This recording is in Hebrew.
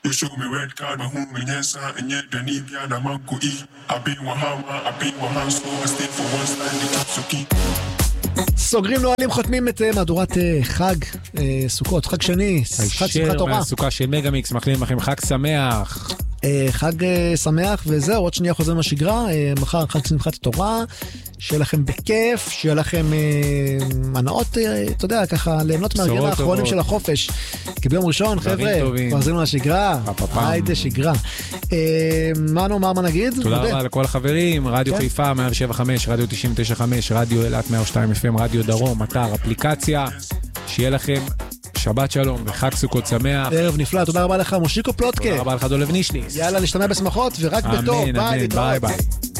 You show me red card, my home in yes, and yet the need ya the man could eat. I be one so I stay for one side, the Kitsuki. סוגרים נועלים, חותמים את מהדורת חג סוכות, חג שני, חג שמחת תורה. מהסוכה של מגה-מיקס, מאחלים לכם חג שמח. חג שמח, וזהו, עוד שנייה חוזרים לשגרה, מחר חג שמחת תורה, שיהיה לכם בכיף, שיהיה לכם מנעות, אתה יודע, ככה, ליהנות מהרגעים האחרונים של החופש. כי ביום ראשון, חבר'ה, חוזרים לשגרה, היידה שגרה. מה נאמר, מה נגיד? תודה רבה לכל החברים, רדיו חיפה 107.5, רדיו 99.5, רדיו אילת 102 FM, רדיו דרום, אתר, אפליקציה, שיהיה לכם שבת שלום וחג סוכות שמח. ערב נפלא, תודה רבה לך מושיקו פלוטקה. תודה רבה לך דולב נישניס. יאללה, נשתמע בשמחות ורק בטוב. אמן, ביי ביי.